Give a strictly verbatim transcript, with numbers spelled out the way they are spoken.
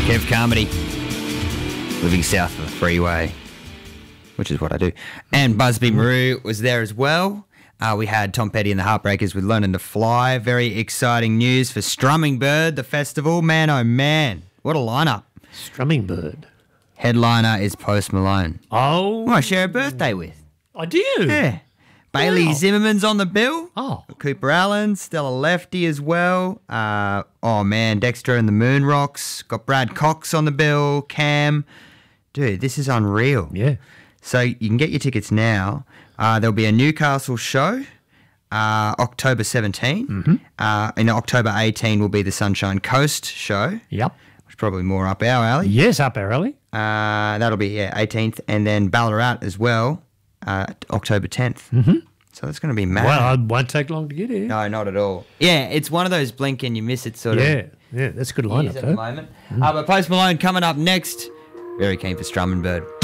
Kev Carmody, living south of the freeway, which is what I do. And Busby Maru was there as well. Uh, we had Tom Petty and the Heartbreakers with Learning to Fly. Very exciting news for Strumming Bird, the festival. Man, oh man, what a lineup. Strumming Bird. Headliner is Post Malone. Oh. Who I share a birthday with. I do? Yeah. Bailey Wow. Zimmerman's on the bill. Oh. Cooper Allen, Stella Lefty as well. Uh, oh, man, Dexter and the Moon Rocks. Got Brad Cox on the bill. Cam. Dude, this is unreal. Yeah. So you can get your tickets now. Uh, there'll be a Newcastle show, uh, October seventeenth. Mm-hmm. Uh, and October eighteenth will be the Sunshine Coast show, Yep. which is probably more up our alley. Yes, up our alley. Uh, that'll be, yeah, eighteenth. And then Ballarat as well, uh, October tenth. Mm-hmm. So that's going to be mad. Well, it won't take long to get here. No, not at all. Yeah, it's one of those blink and you miss it sort Yeah, of yeah, that's a good years lineup, at the though. moment. Uh, but Post Malone coming up next. Very keen for Strumming Bird.